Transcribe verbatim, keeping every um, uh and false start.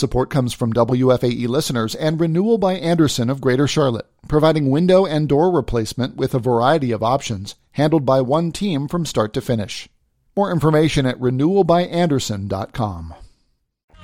Support comes from W F A E listeners and Renewal by Andersen of Greater Charlotte, providing window and door replacement with a variety of options, handled by one team from start to finish. More information at renewal by andersen dot com.